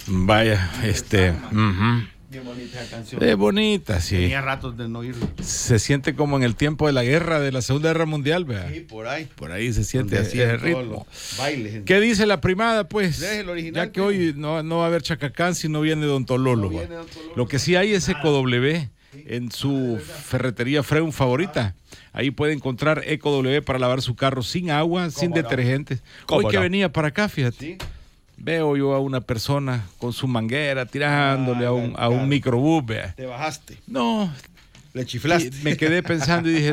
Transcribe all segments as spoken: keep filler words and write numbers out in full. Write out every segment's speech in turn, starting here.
Vaya, este... Uh-huh. Qué bonita canción. Es bonita, sí. Tenía ratos de no oírlo. Se siente como en el tiempo de la guerra, de la Segunda Guerra Mundial, ¿verdad? Sí, por ahí. Por ahí se siente así el ritmo. Bailes. ¿Qué dice la primada, pues? El original, ya que hoy no, no va a haber Chacacán si no viene Don Tololo. No viene Don Tololo. Lo que sí hay es Eco W en su ferretería Freun favorita. Ahí puede encontrar Eco W para lavar su carro sin agua, sin detergentes. Hoy que no? venía para acá, fíjate. ¿Sí? Veo yo a una persona con su manguera tirándole ah, a un, a un microbús. Vea. ¿Te bajaste? No. ¿Le chiflaste? Me quedé pensando y dije,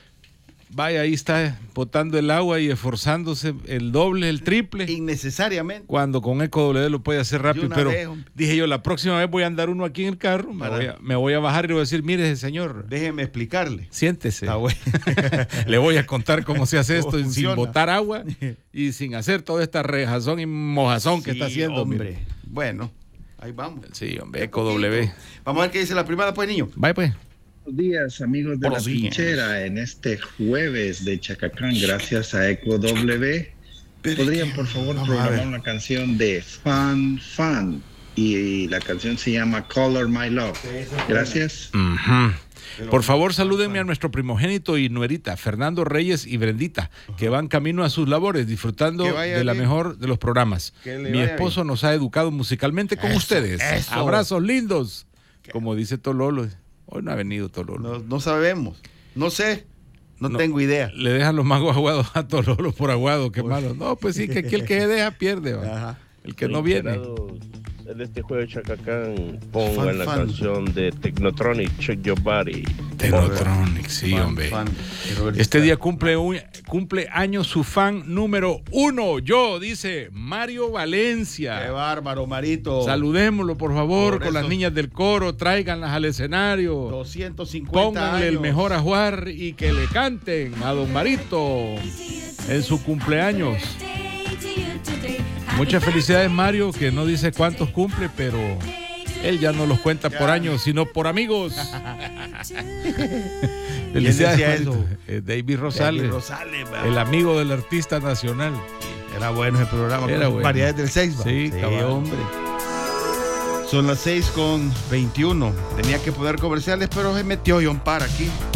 vaya, ahí está botando el agua y esforzándose el doble, el triple. Innecesariamente. Cuando con Eco W lo puede hacer rápido, pero vez, dije yo, la próxima vez voy a andar uno aquí en el carro, me voy, a, me voy a bajar y le voy a decir, mire, señor. Déjeme explicarle. Siéntese. Ah, bueno. Le voy a contar cómo se hace esto sin botar agua y sin hacer toda esta rejazón y mojazón sí, que está haciendo. Hombre. Mire. Bueno, ahí vamos. Sí, hombre, Eco W. Vamos a ver qué dice la primera, pues, niño. Vaya, pues. Buenos días, amigos de Buenos la días. Trinchera, en este jueves de Chacacán, gracias a Eco W. ¿Podrían, por favor, programar una canción de Fan Fan? Y la canción se llama Color My Love. Gracias. Uh-huh. Por favor, salúdenme a nuestro primogénito y nuerita, Fernando Reyes y Brendita, uh-huh. que van camino a sus labores, disfrutando de la bien. mejor de los programas. Mi esposo bien. nos ha educado musicalmente con eso, ustedes. Eso. Abrazos lindos, ¿Qué? como dice Tololo. Hoy no ha venido Tololo. No, no sabemos. No sé. No, no tengo idea. Le dejan los magos aguados a Tololo por aguado. Qué malo. No, pues sí, que aquí el que deja pierde. Ajá. El que no viene. En este juego de Chacacán pongan la fan. canción de Technotronic, Check Your Body. Technotronic, sí, fan, hombre. Fan. Este día cumple, un, cumple años su fan número uno. Yo, dice Mario Valencia. Qué bárbaro, Marito. Saludémoslo, por favor, por con las niñas del coro. Tráiganlas al escenario. doscientos cincuenta Pónganle años. el mejor ajuar y que le canten a don Marito en su cumpleaños. Muchas felicidades, Mario, que no dice cuántos cumple, pero él ya no los cuenta ya. por años, sino por amigos. Felicidades, eso? Eh, David Rosales, David Rosales el amigo del artista nacional. Sí, era bueno ese programa. Era bueno. Variedades del seis. Sí, sí hombre. Son las seis con veintiuno. Tenía que poner comerciales, pero se metió John Parr aquí.